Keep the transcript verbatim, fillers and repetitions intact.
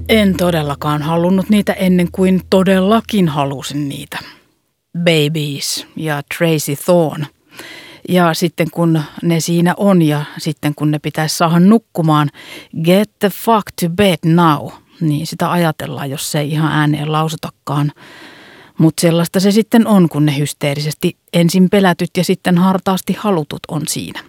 En todellakaan halunnut niitä ennen kuin todellakin halusin niitä. Babies ja Tracy Thorn. Ja sitten kun ne siinä on ja sitten kun ne pitäisi saada nukkumaan, get the fuck to bed now, niin sitä ajatellaan, jos se ei ihan ääneen lausutakaan. Mutta sellaista se sitten on, kun ne hysteerisesti ensin pelätyt ja sitten hartaasti halutut on siinä.